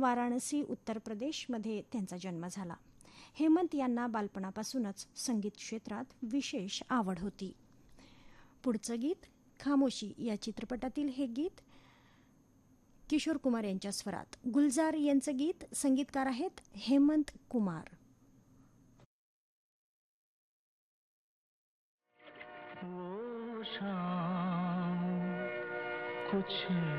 वाराणसी उत्तर प्रदेशमध्ये त्यांचा जन्म झाला. हेमंत यांना बालपणापासूनच संगीत क्षेत्रात विशेष आवड होती. पुढचं गीत खामोशी या चित्रपटातील हे गीत किशोर कुमार यांच्या स्वरात. गुलजार यांचं गीत, संगीतकार आहेत हेमंत कुमार. वो शाम कुछ